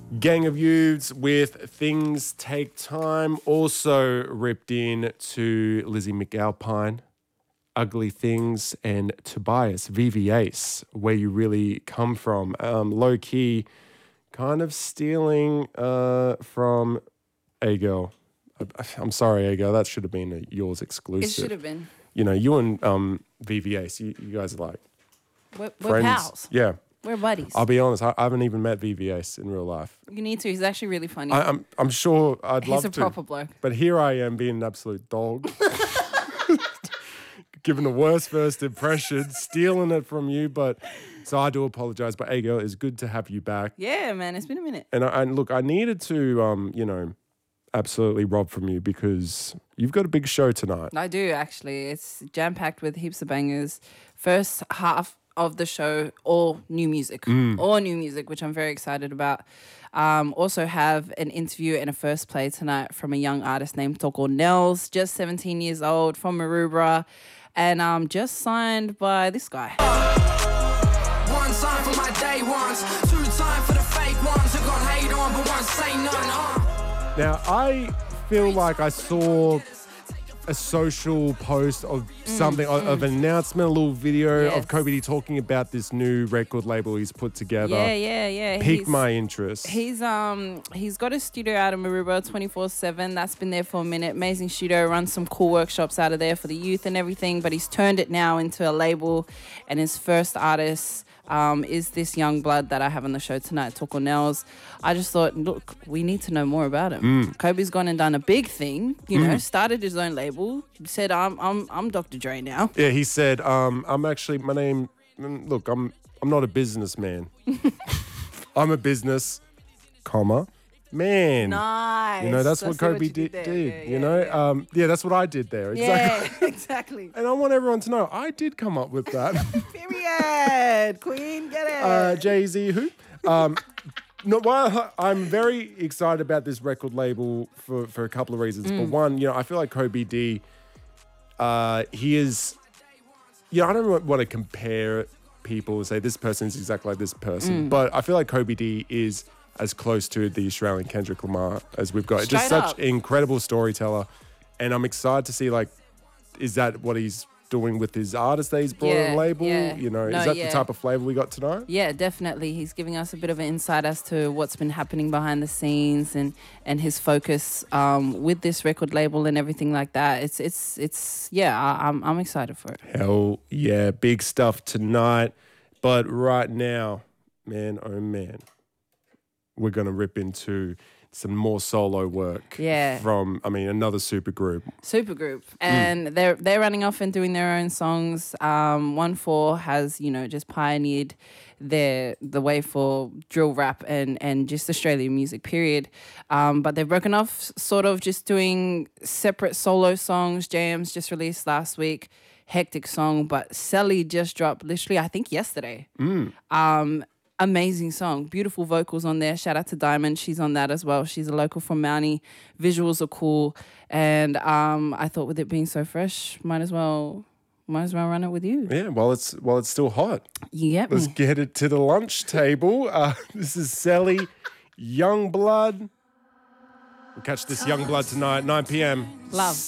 Gang of Youths with Things Take Time. Also ripped in to Lizzie McAlpine, Ugly Things, and Tobias, VVAce, Where You Really Come From. Low key, kind of stealing from A-Girl. I'm sorry, A-Girl, that should have been yours exclusive. It should have been. You know, you and VVAce, you guys are like We're friends. pals. Yeah. We're buddies. I'll be honest, I haven't even met VVAce in real life. You need to. He's actually really funny. I'm sure I'd love to. He's a proper bloke. But here I am being an absolute dog. Giving the worst first impression, stealing it from you. But so I do apologize. But hey, girl, it's good to have you back. Yeah, man, it's been a minute. And look, I needed to, absolutely rob from you because you've got a big show tonight. I do, actually. It's jam-packed with heaps of bangers. First half of the show, all new music. All new music, which I'm very excited about. Also have an interview and a first play tonight from a young artist named Toko Nels, just 17 years old, from Maroubra, and just signed by this guy. One time for my day ones, two time for the fake ones who got hate on but won't say none. Now, I feel like I saw a social post of something, of an announcement, a little video of Kobe D talking about this new record label he's put together. Yeah. Piqued my interest. He's got a studio out of Maroubra 24/7. That's been there for a minute. Amazing studio, runs some cool workshops out of there for the youth and everything. But he's turned it now into a label, and his first artist is this young blood that I have on the show tonight, Toko Nels. I just thought, look, we need to know more about him. Kobe's gone and done a big thing, started his own label, said, I'm Dr. Dre now. Yeah, he said, I'm actually, my name, look, I'm not a businessman. I'm a business, man. Nice. That's what Kobe did. That's what I did there. Exactly. Yeah, exactly. And I want everyone to know, I did come up with that. Period. Queen, get it. Jay-Z, who? I'm very excited about this record label for a couple of reasons. But one, I feel like Kobe D, he is, I don't want to compare people and say this person is exactly like this person. But I feel like Kobe D is as close to the Australian Kendrick Lamar as we've got. Just such an incredible storyteller. And I'm excited to see, is that what he's doing with his artist that he's brought on the label? Yeah. Is that the type of flavor we got tonight? Yeah, definitely. He's giving us a bit of an insight as to what's been happening behind the scenes and his focus with this record label and everything like that. I'm excited for it. Hell yeah, big stuff tonight. But right now, man, oh man, we're going to rip into some more solo work from, another supergroup. And they're running off and doing their own songs. 1-4 has, just pioneered the way for drill rap and just Australian music, period. But they've broken off sort of just doing separate solo songs. JM's just released last week. Hectic song, but Sally just dropped literally, I think, yesterday. Amazing song. Beautiful vocals on there. Shout out to Diamond. She's on that as well. She's a local from Mountie. Visuals are cool. And I thought with it being so fresh, might as well run it with you. Yeah, while it's still hot. You get me. Let's get it to the lunch table. This is Sally, Youngblood. We'll catch this Youngblood tonight, 9 p.m. Love.